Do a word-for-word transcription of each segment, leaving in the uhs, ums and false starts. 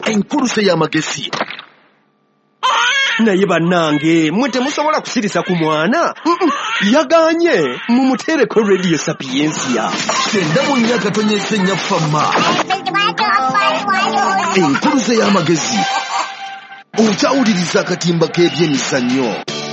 enkuruse y'amagezi. Naye bannange mwe temusobola kusirisa ku mwana yaganye mumutereko Radio Sapiensia Senda munya katonyese nyafama enkuruse y'amagezi okyawuliriza akatimba k'ebyemizannyo.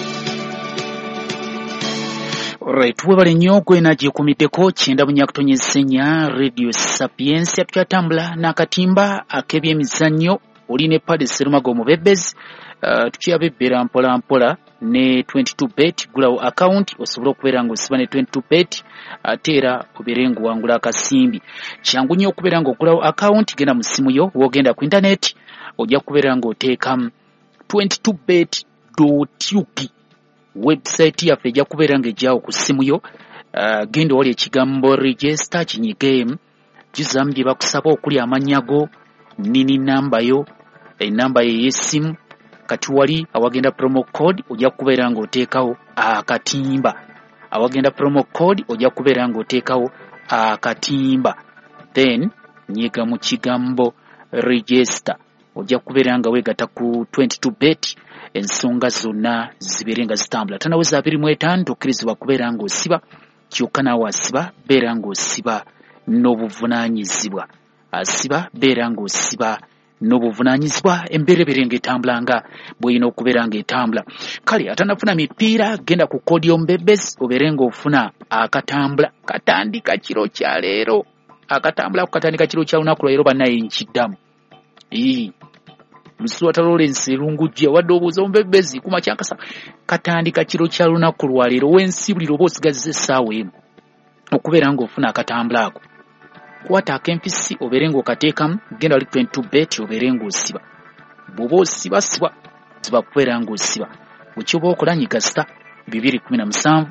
Right, webale nnyo gwena gyekumiddeko kyenda bunya kutonyesenya Radio Sapiensia tukyatambula n'akatimba ak'ebyemizannyo oli ne Paddy Serumago Mubebezi. Uh, tukyabebera mpola mpola ne twenty-two bet gulawo account osobola okubeera ng'osiba ne twenty-two bet ate era obeere ng'owangula akasimbi. Kyangu nnyo okubeera ng'ogulawo account genda mu ssimu yo w'ogenda ku internet ojja kubeera ng'oteekamu twenty-two bet dot u k website yaffe ejja kubeera ng'ejjaawo ku ssimu yo. Uh, genda wali ekigambo register kinyigemu gizamu bye bakusaba okuli amannya go nini namba yo enamba ye y'essimu kati wali awagenda promo code ojja kubeera ng'oteekawo akatimba awagenda promo code ojja kubeera ng'oteekawo akatimba then nyiga mu kigambo register ojja kubeera nga weegatta ku twenty-two bet ensonga zonna zibeere nga zitambula. Tanaweza abiri mu etaano tokkirizibwa kubeera ng'osiba kyokka naawe asiba beera ng'osiba n'obuvunaanyizibwa asiba beera ng'osiba n'obuvunaanyizibwa emberebere ng'etambulanga bw'olina okubeera ng'etambula. Kale atanafuna mipiira genda ku kodi y'omubebezi obeere ng'ofuna akatambula katandika kiro kya leero akatambula ku katandika kiro kya lunaku lwa leero bannaye nkiddamu ii Msuwata Lawrence Irungujja wadde obuuza omubebezi ku makyankasa katandika kiro kya lunaku lwa leero w'ensibuliro oba osigaziza essaawa emu okubeera ng'ofuna akatambula ako. Kwata akempisi obeere ng'okateekamu genda wali twenty-two bet obeere ng'osiba bw'oba osiba siba ziba kubeera ng'osiba bwekyoba okola nyiga sita bibiri kumi na musanvu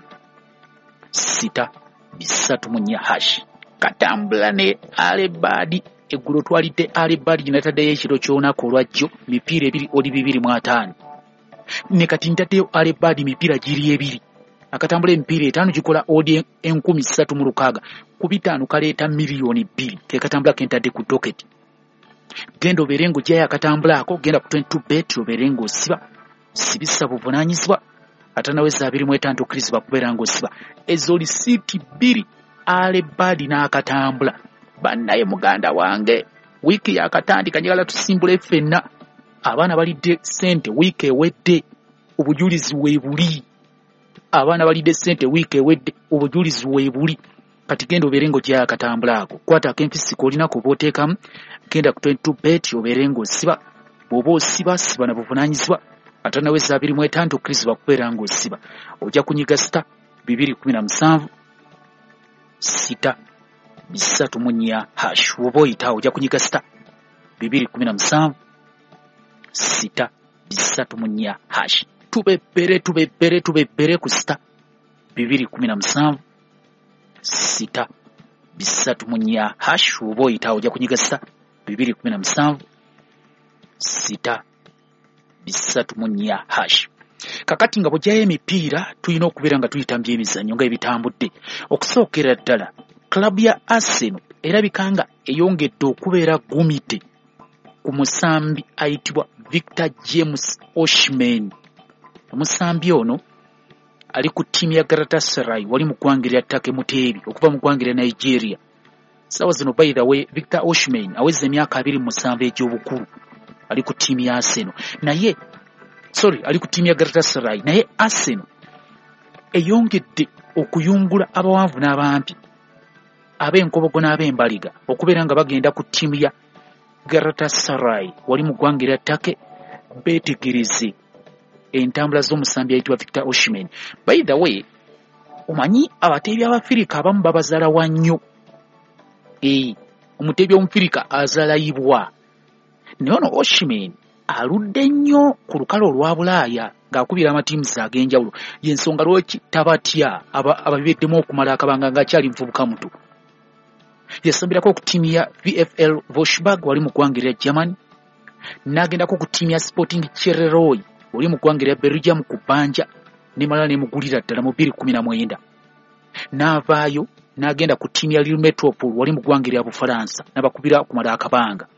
sita bisatu mu nnya hash katambula ne alebadi eggulo twalidde alebadi ginataddeyo ekiro ky'olunaku olwajjo mipiira ebiri oli bibiri mu ataano ne kati ntaddeyo alebadi mipiira giri ebiri akatambula emipiira etaano gikola odi enkumi ssatu mu lukaaga ku bitaano kaleeta miliyoni bbiri ke katambula kentadde ku doketi. Genda obeere ng'ogyayo akatambula ako genda ku twenty-two bet obeere ng'osiba sibisa buvunaanyizibwa atanaweza abiri mu etaano tokkirizibwa kubeera ng'osiba ezo lisiiti bbiri alebadi n'akatambula. Bannaye muganda wange wiiki yakatandika njagala tusimbule ffenna abaana balidde ssente wiiki ewedde obujulizi weebuli abaana balidde ssente wiiki ewedde obujulizi weebuli kati genda obeere ng'ogyayo akatambula ako kwata akempisi k'olinako b'oteekamu genda ku twenty-two bet obeere ng'osiba bw'oba osiba siba na buvunaanyizibwa atanaweza abiri mu etaano tokkirizibwa kubeera ng'osiba ojja kunyiga sita bibiri kumi na musanvu sita bisatu mu nnya hash woba oyitawo ojja kunyiga sita bibiri kumi na musanvu sita bisatu mu nnya hash tubebere tubebere tubebere ku sita bibiri kumi na musanvu sita bisatu mu nnya hash woba oyitawo ojja kunyiga sita bibiri kumi na musanvu sita bisatu mu nnya hash. Kakati nga bw'ojyayo emipiira tulina okubeera nga tuyita mu by'emizannyo nga ebitambudde. Okusookera ddala klabu ya Arsenal erabika nga eyongedde okubeera gumite ku musambi ayitibwa Victor James Osimhen. Omusambi ono ali ku ttiimu ya Galatasaray wali mu ggwanga erya ttaka Muteebi okuva mu ggwanga erya Nigeria. Sawa zino by the way Victor Osimhen aweza emyaka abiri mu musanvu egy'obukulu ali ku ttiimu ya Arsenal naye sorry ali ku ttiimu ya Galatasaray naye Arsenal eyongedde okuyungula abawanvu n'abampi ab'enkobogo n'ab'embaliga okubeera nga bagenda ku ttiimu ya Galatasaray wali mu ggwanga erya ttaka beetegereze entambula z'omusambi ayitibwa Victor Osimhen. By the way omanyi abateebi abafirika abamu babazaala wa nnyo ee omuteebi omufirika azalayibwa naye ono Osimhen aludde nnyo ku lukalo olwa Bulaaya ng'akubira amatiimuzi ag'enjawulo y'ensonga lwaki tabatya ababibeddemu okumala akabanga ng'akyali muvubuka muto. Yasambirako ku ttiimu ya V F L Wolfsburg wali mu ggwanga erya Germany n'agendako ku ttiimu ya Sporting Charleroi wali mu ggwanga erya Belgium ku bbanja n'emala n'emugulira ddala mu bbiri kumi na mwenda n'avaayo n'agenda ku ttiimu ya Lille Metropole wali mu ggwanga erya Bufalansa n'abakubira okumala akabanga